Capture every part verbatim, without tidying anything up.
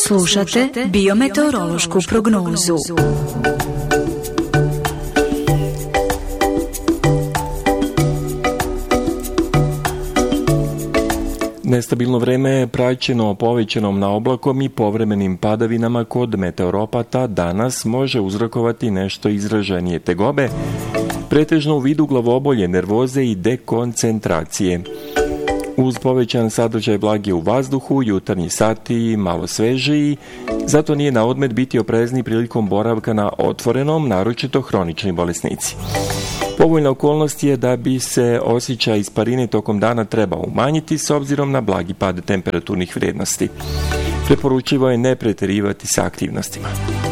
Slušate biometeorološku prognozu. Nestabilno vreme je praćeno povećanom naoblakom i povremenim padavinama kod meteoropata danas može uzrokovati nešto izraženije tegobe, pretežno u vidu glavobolje, nervoze i dekoncentracije. Uz povećan sadržaj vlage u vazduhu, jutarnji sati malo svežiji, zato nije na odmet biti oprezni prilikom boravka na otvorenom, naročito hronični bolesnici. Povoljna okolnost je da bi se osjećaj isparine tokom dana treba umanjiti s obzirom na blagi pad temperaturnih vrijednosti. Preporučivo je ne preterivati sa aktivnostima.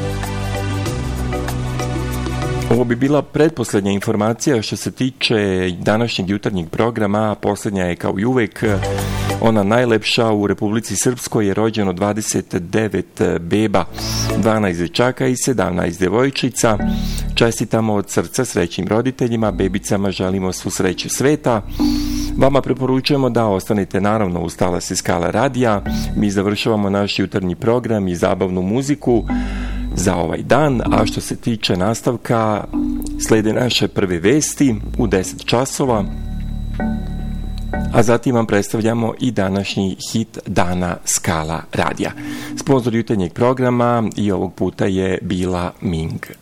Ovo bi bila pretposlednja informacija što se tiče današnjeg jutarnjeg programa, a posljednja je kao i uvek ona najlepša. U Republici Srpskoj je rođeno dvadeset devet beba, dvanaest dečaka i sedamnaest devojčica. Čestitamo od srca srećnim roditeljima, bebicama želimo svu sreću sveta. Vama preporučujemo da ostanete naravno uz talase Skala radija. Mi završavamo naš jutarnji program i zabavnu muziku za ovaj dan, a što se tiče nastavka, slede naše prve vesti u deset časova, a zatim vam predstavljamo i današnji hit dana Skala radija. Sponzor jutarnjeg programa i ovog puta je bila Ming.